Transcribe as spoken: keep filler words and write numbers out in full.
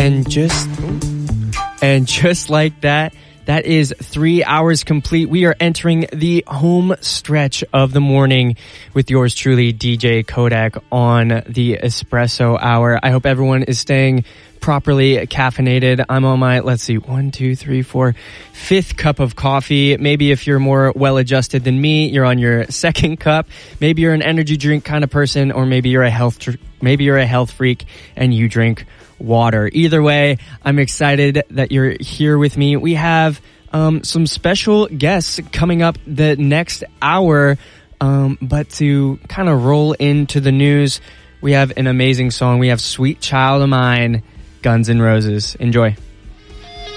And just, and just like that, that is three hours complete. We are entering the home stretch of the morning with yours truly, D J Kodak, on the Espresso Hour. I hope everyone is staying properly caffeinated. I'm on my, let's see, one, two, three, four, fifth cup of coffee. Maybe if you're more well-adjusted than me, you're on your second cup. Maybe you're an energy drink kind of person, or maybe you're a health, tr- maybe you're a health freak and you drink water. Either way, I'm excited that you're here with me. We have um, some special guests coming up the next hour, um, but to kind of roll into the news, we have an amazing song. We have Sweet Child of Mine, Guns N' Roses. Enjoy.